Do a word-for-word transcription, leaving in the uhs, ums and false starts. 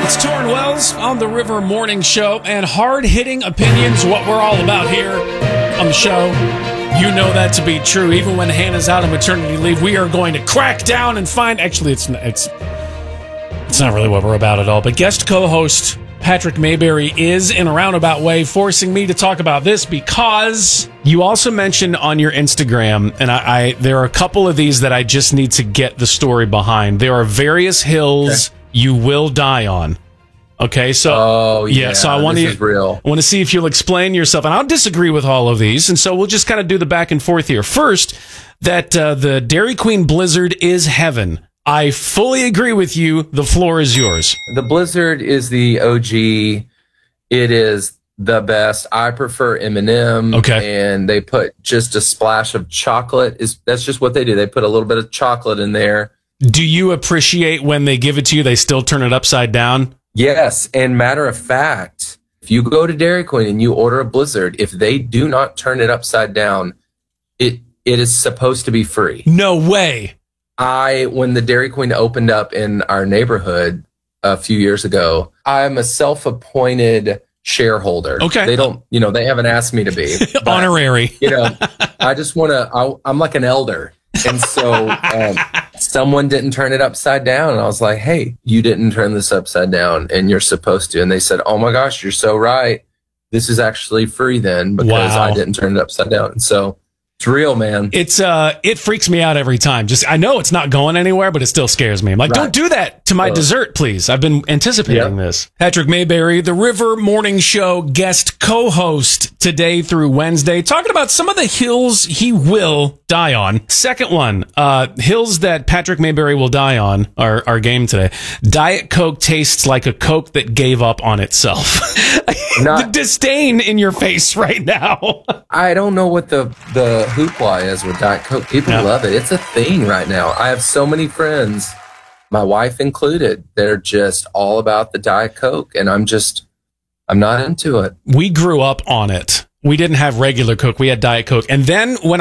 It's Torrin Wells on the River Morning Show, and hard-hitting opinions, what we're all about here on the show. You know that to be true. Even when Hannah's out on maternity leave, we are going to crack down and find... Actually, it's it's it's not really what we're about at all, but guest co-host Patrick Mayberry is, in a roundabout way, forcing me to talk about this because you also mentioned on your Instagram, and I, I there are a couple of these that I just need to get the story behind. There are various hills okay. you will die on. Okay, so oh yeah, yeah so I want this to is real. I want to see if you'll explain yourself, and I'll disagree with all of these, and so we'll just kind of do the back and forth here. First, that uh, the Dairy Queen Blizzard is heaven. I fully agree with you. The floor is yours. The Blizzard is the O G. It is the best. I prefer M and M. Okay, and they put just a splash of chocolate. Is that's just what they do? They put a little bit of chocolate in there. Do you appreciate when they give it to you, they still turn it upside down? Yes, and matter of fact, if you go to Dairy Queen and you order a Blizzard, if they do not turn it upside down, it it is supposed to be free. No way. I, when the Dairy Queen opened up in our neighborhood a few years ago, I'm a self-appointed shareholder. Okay. They don't, you know, they haven't asked me to be. But, honorary. You know, I just want to, I'm like an elder. And so um, someone didn't turn it upside down. And I was like, hey, you didn't turn this upside down and you're supposed to. And they said, oh my gosh, you're so right. This is actually free then because wow. I didn't turn it upside down. And so it's real, man. It's uh, it freaks me out every time. Just I know it's not going anywhere, but it still scares me. I'm like, right. Don't do that to my uh, dessert, please. I've been anticipating yep. this. Patrick Mayberry, the River Morning Show guest co-host today through Wednesday, talking about some of the hills he will die on. Second one, uh, hills that Patrick Mayberry will die on. Our our game today. Diet Coke tastes like a Coke that gave up on itself. Not, the disdain in your face right now. I don't know what the the hoopla is with Diet Coke. People yeah. love it. It's a thing right now. I have so many friends, my wife included, they're just all about the Diet Coke, and I'm just, I'm not into it. We grew up on it. We didn't have regular Coke. We had Diet Coke. And then when